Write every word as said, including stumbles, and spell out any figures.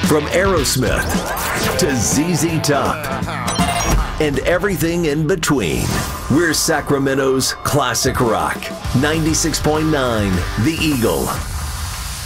From Aerosmith to Z Z Top and everything in between. We're Sacramento's classic rock. ninety-six point nine The Eagle.